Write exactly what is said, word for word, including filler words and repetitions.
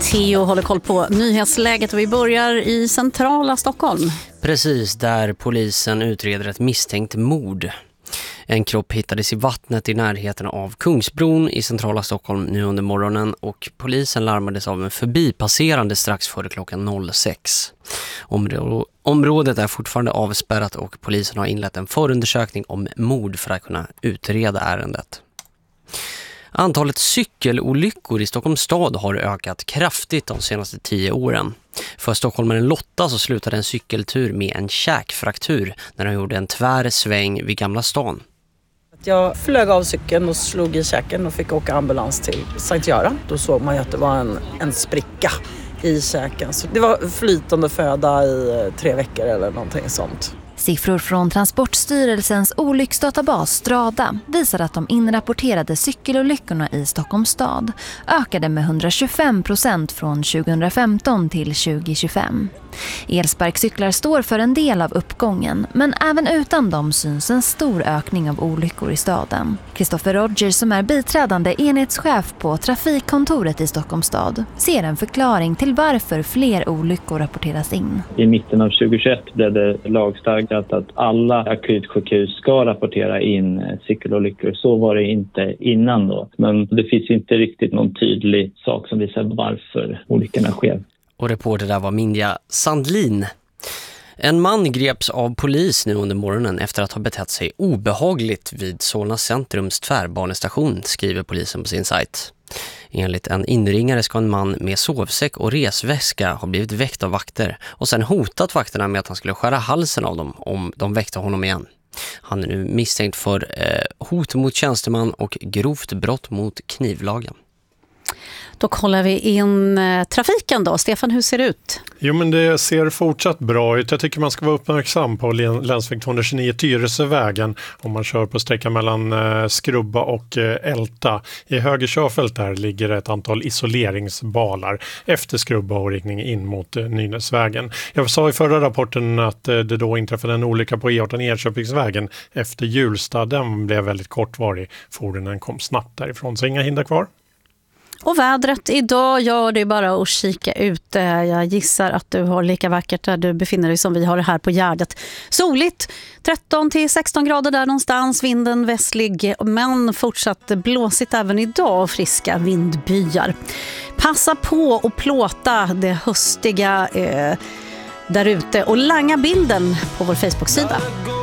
Theo håller koll på nyhetsläget och vi börjar i centrala Stockholm. Precis, där polisen utreder ett misstänkt mord. En kropp hittades i vattnet i närheten av Kungsbron i centrala Stockholm nu under morgonen och polisen larmades av en förbipasserande strax före klockan noll sex. Områ- området är fortfarande avspärrat och polisen har inlett en förundersökning om mord för att kunna utreda ärendet. Antalet cykelolyckor i Stockholms stad har ökat kraftigt de senaste tio åren. För stockholmaren Lotta så slutade en cykeltur med en käkfraktur när hon gjorde en tvär sväng vid Gamla stan. Jag flög av cykeln och slog i käken och fick åka ambulans till Sankt Göran. Då såg man ju att det var en, en spricka i käken. Så det var flytande föda i tre veckor eller någonting sånt. Siffror från Transportstyrelsens olycksdatabas Strada visar att de inrapporterade cykelolyckorna i Stockholms stad ökade med hundratjugofem procent från tjugohundrafemton till tjugohundratjugofem. Elsparkcyklar står för en del av uppgången, men även utan dem syns en stor ökning av olyckor i staden. Kristoffer Rogers, som är biträdande enhetschef på trafikkontoret i Stockholms stad, ser en förklaring till varför fler olyckor rapporteras in. I mitten av tjugohundratjugoett blev det lagstadgat att alla akutsjukhus ska rapportera in cykelolyckor. Så var det inte innan då. Men det finns inte riktigt någon tydlig sak som visar varför olyckorna sker. Och reporter där var Minja Sandlin. En man greps av polis nu under morgonen efter att ha betett sig obehagligt vid Solna centrums tvärbanestation, skriver polisen på sin sajt. Enligt en inringare ska en man med sovsäck och resväska ha blivit väckt av vakter och sen hotat vakterna med att han skulle skära halsen av dem om de väckte honom igen. Han är nu misstänkt för eh, hot mot tjänsteman och grovt brott mot knivlagen. Då kollar vi in trafiken då. Stefan, hur ser det ut? Jo, men det ser fortsatt bra ut. Jag tycker man ska vara uppmärksam på länsväg tvåhundratjugonio Tyresövägen om man kör på sträckan mellan Skrubba och Älta. I höger körfält där ligger ett antal isoleringsbalar efter Skrubba och riktning in mot Nynäsvägen. Jag sa i förra rapporten att det då inträffade en olycka på E arton Enköpingsvägen efter Hjulsta. Den blev väldigt kortvarig. Fordonen kom snabbt därifrån, så inga hinder kvar. Och vädret idag gör det bara att kika ut. Jag gissar att du har lika vackert där du befinner dig som vi har det här på Gärdet. Soligt, tretton till sexton grader där någonstans. Vinden västlig, men fortsatt blåsigt även idag och friska vindbyar. Passa på att plåta det höstiga eh, där ute och langa bilden på vår Facebook-sida.